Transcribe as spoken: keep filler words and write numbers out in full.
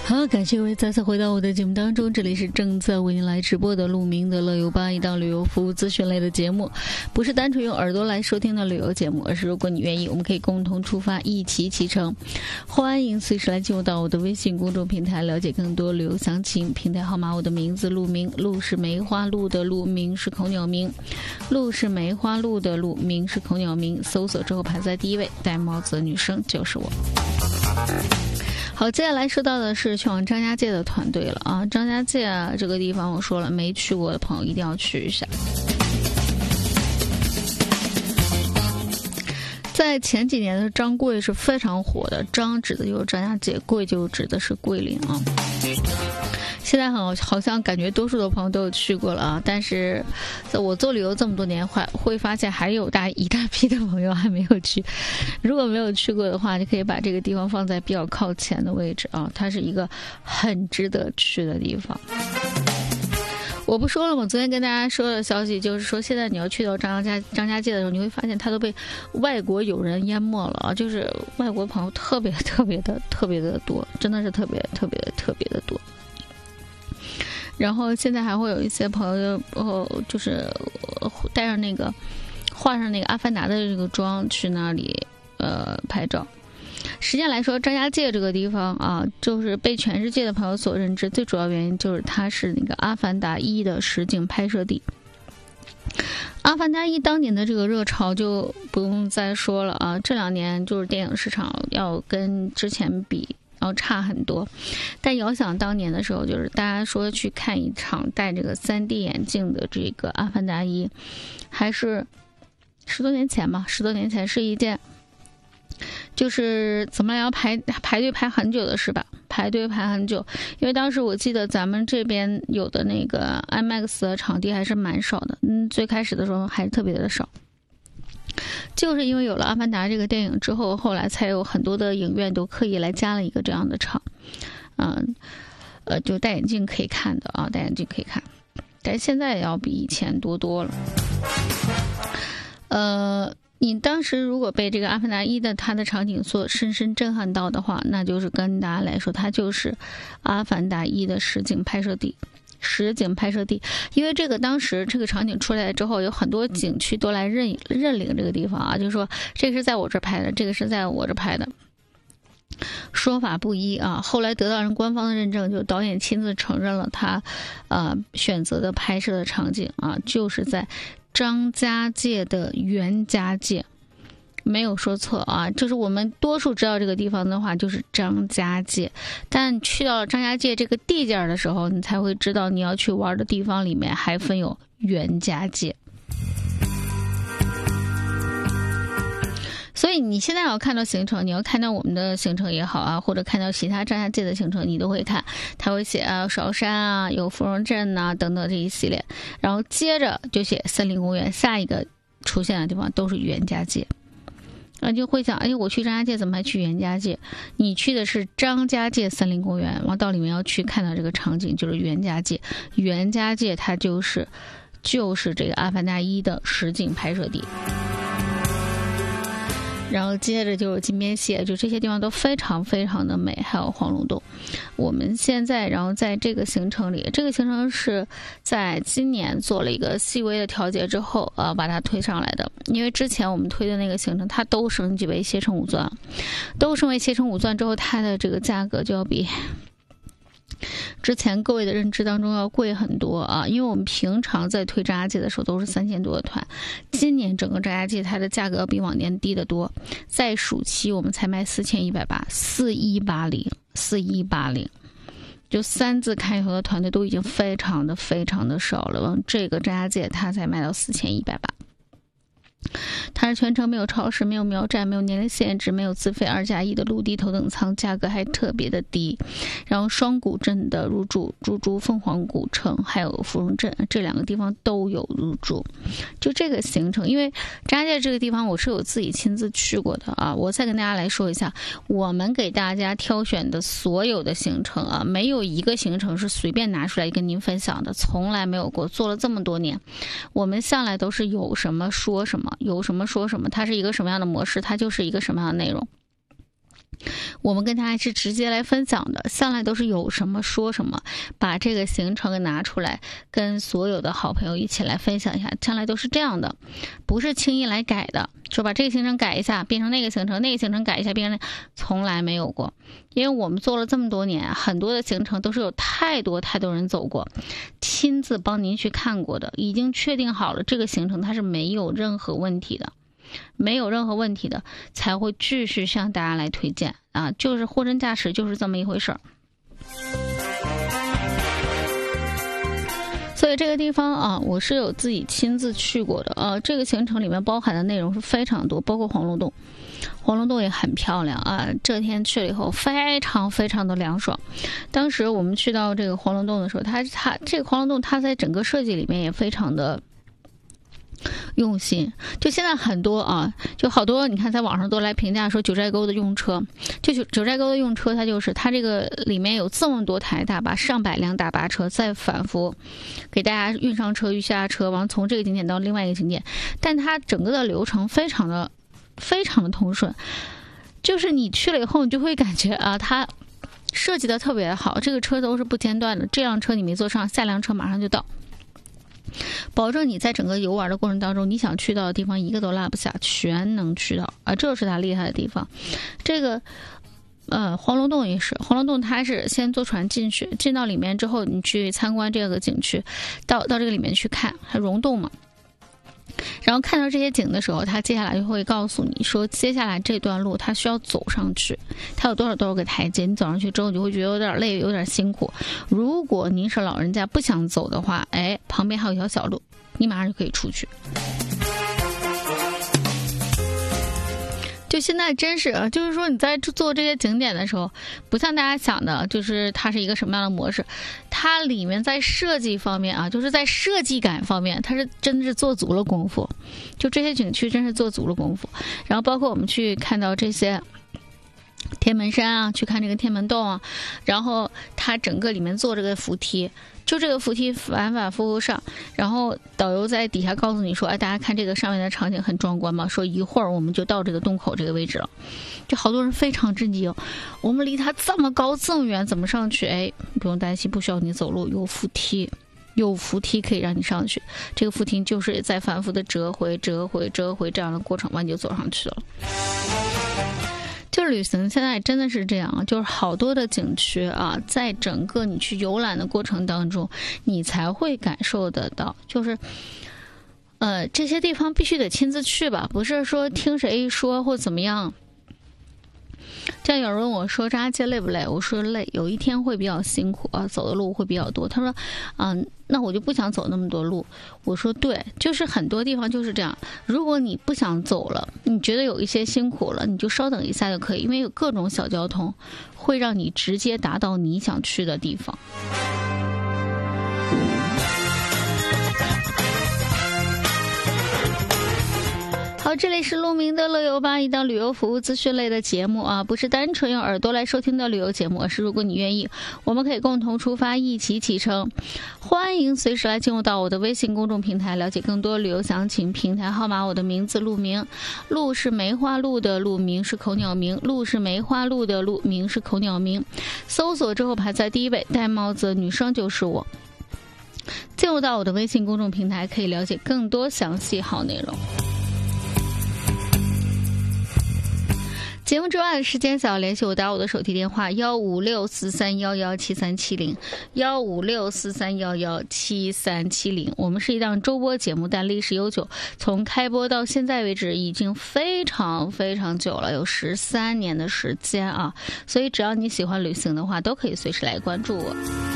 好，感谢各位再次回到我的节目当中，这里是正在为您来直播的陆明的乐游吧，一档旅游服务咨询类的节目，不是单纯用耳朵来收听的旅游节目，而是如果你愿意，我们可以共同出发，一起启程。欢迎随时来进入到我的微信公众平台，了解更多旅游详情。平台号码我的名字陆明，陆是梅花鹿的鹿，明是口鸟鸣，陆是梅花鹿的鹿，明是口鸟鸣。搜索之后排在第一位，戴帽子的女生就是我。好，接下来说到的是去往张家界的团队了啊！张家界啊，这个地方我说了，没去过的朋友一定要去一下。在前几年的张桂是非常火的，张指的就是张家界，桂就指的是桂林啊。现在很好像感觉多数的朋友都有去过了啊，但是我做旅游这么多年，会会发现还有大一大批的朋友还没有去。如果没有去过的话，就可以把这个地方放在比较靠前的位置啊，它是一个很值得去的地方。我不说了吗？昨天跟大家说的消息就是说，现在你要去到张家张家界的时候，你会发现它都被外国友人淹没了啊！就是外国朋友特别特别的特别的多，真的是特别特别特别的多。然后现在还会有一些朋友，哦，就是带上那个画上那个阿凡达的这个妆去那里呃拍照。实际上来说，张家界这个地方啊，就是被全世界的朋友所认知，最主要原因就是它是那个阿凡达一的实景拍摄地。阿凡达一当年的这个热潮就不用再说了啊，这两年就是电影市场要跟之前比要差很多，但遥想当年的时候，就是大家说去看一场戴这个 三 D 眼镜的这个阿凡达一，还是十多年前吧，十多年前是一件就是怎么来要排排队排很久的事吧，排队排很久，因为当时我记得咱们这边有的那个 IMAX 的场地还是蛮少的，嗯，最开始的时候还是特别的少。就是因为有了《阿凡达》这个电影之后，后来才有很多的影院都刻意来加了一个这样的场，嗯，呃，就戴眼镜可以看的啊，戴眼镜可以看，但现在也要比以前多多了。呃，你当时如果被这个《阿凡达一》的它的场景所深深震撼到的话，那就是跟大家来说，它就是《阿凡达一》的实景拍摄地。实景拍摄地，因为这个当时这个场景出来之后，有很多景区都来认认领这个地方啊，就是说这个是在我这拍的，这个是在我这拍的，说法不一啊。后来得到人官方的认证，就导演亲自承认了他呃选择的拍摄的场景啊，就是在张家界的袁家界。没有说错啊，就是我们多数知道这个地方的话，就是张家界。但去到了张家界这个地界的时候，你才会知道你要去玩的地方里面还分有袁家界。所以你现在要看到行程，你要看到我们的行程也好啊，或者看到其他张家界的行程，你都会看，他会写啊韶山啊，有芙蓉镇呐、啊、等等这一系列，然后接着就写森林公园，下一个出现的地方都是袁家界。啊，就会想，哎，我去张家界怎么还去袁家界？你去的是张家界森林公园，往到里面要去看到这个场景就是袁家界。袁家界它就是就是这个《阿凡达一》的实景拍摄地。然后接着就是金边蟹，就这些地方都非常非常的美，还有黄龙洞。我们现在然后在这个行程里，这个行程是在今年做了一个细微的调节之后呃把它推上来的，因为之前我们推的那个行程它都升级为携程五钻，都升为携程五钻之后，它的这个价格就要比之前各位的认知当中要贵很多啊，因为我们平常在推张家界的时候都是三千多的团，今年整个张家界它的价格比往年低得多，在暑期我们才卖四千一百八，四一八零，四一八零，就三字开头的团队都已经非常的非常的少了，这个张家界它才卖到四千一百八。它是全程没有超市，没有苗站，没有年龄限制，没有自费二加一的陆地头等舱，价格还特别的低。然后双谷镇的入住，入住凤凰古城还有芙蓉镇这两个地方都有入住。就这个行程，因为张家界这个地方我是有自己亲自去过的啊，我再跟大家来说一下，我们给大家挑选的所有的行程啊，没有一个行程是随便拿出来跟您分享的，从来没有过。做了这么多年，我们向来都是有什么说什么。有什么说什么，它是一个什么样的模式，它就是一个什么样的内容。 我们跟大家是直接来分享的，向来都是有什么说什么，把这个行程给拿出来跟所有的好朋友一起来分享一下，向来都是这样的，不是轻易来改的，就把这个行程改一下变成那个行程，那个行程改一下变成那，从来没有过。因为我们做了这么多年，很多的行程都是有太多太多人走过，亲自帮您去看过的，已经确定好了这个行程它是没有任何问题的，没有任何问题的才会继续向大家来推荐啊，就是货真价实，就是这么一回事儿。所以这个地方啊，我是有自己亲自去过的啊。这个行程里面包含的内容是非常多，包括黄龙洞，黄龙洞也很漂亮啊。这天去了以后，非常非常的凉爽。当时我们去到这个黄龙洞的时候，它它这个黄龙洞它在整个设计里面也非常的用心。就现在很多啊，就好多你看在网上都来评价说九寨沟的用车，就九九寨沟的用车，它就是它这个里面有这么多台大巴，上百辆大巴车在反复给大家运上车运下车，完从这个景点到另外一个景点，但它整个的流程非常的非常的通顺，就是你去了以后你就会感觉啊，它设计的特别好，这个车都是不间断的，这辆车你没坐上，下辆车马上就到，保证你在整个游玩的过程当中，你想去到的地方一个都落不下，全能去到啊，这是它厉害的地方。这个呃，黄龙洞也是，黄龙洞它是先坐船进去，进到里面之后，你去参观这个景区，到到这个里面去看，还溶洞嘛。然后看到这些景的时候，他接下来就会告诉你说，接下来这段路他需要走上去，他有多少多少个台阶，你走上去之后，你就会觉得有点累，有点辛苦。如果您是老人家不想走的话，哎，旁边还有一条小路，你马上就可以出去。就现在真是，就是说你在做这些景点的时候，不像大家想的，就是它是一个什么样的模式，它里面在设计方面啊，就是在设计感方面，它是真是做足了功夫。就这些景区真是做足了功夫。然后包括我们去看到这些天门山啊，去看这个天门洞啊，然后它整个里面做这个扶梯。就这个扶梯反反复复上，然后导游在底下告诉你说，哎，大家看这个上面的场景很壮观嘛，说一会儿我们就到这个洞口这个位置了。就好多人非常震惊，我们离它这么高这么远，怎么上去？哎，不用担心，不需要你走路，有扶梯，有扶梯可以让你上去。这个扶梯就是在反复的折回折回折回这样的过程完，你就走上去了。就是旅行现在真的是这样，就是好多的景区啊，在整个你去游览的过程当中，你才会感受得到，就是呃这些地方必须得亲自去吧，不是说听谁说或怎么样。像有人问我说扎街累不累，我说累，有一天会比较辛苦啊，走的路会比较多。他说嗯、呃，那我就不想走那么多路。我说对，就是很多地方就是这样，如果你不想走了，你觉得有一些辛苦了，你就稍等一下就可以，因为有各种小交通会让你直接达到你想去的地方。好，这里是鹿鸣的乐游吧，一档旅游服务资讯类的节目啊，不是单纯用耳朵来收听的旅游节目，而是如果你愿意，我们可以共同出发，一起启程。欢迎随时来进入到我的微信公众平台，了解更多旅游详情。平台号码我的名字鹿鸣，鹿是梅花鹿的鹿，鸣是口鸟鸣，鹿是梅花鹿的鹿，鸣是口鸟鸣。搜索之后排在第一位，戴帽子女生就是我。进入到我的微信公众平台，可以了解更多详细好内容。节目之外的时间，想要联系我，打我的手提电话幺五六四三幺幺七三七零幺五六四三幺幺七三七零。我们是一档周播节目，但历史悠久，从开播到现在为止已经非常非常久了，有十三年的时间啊！所以只要你喜欢旅行的话，都可以随时来关注我。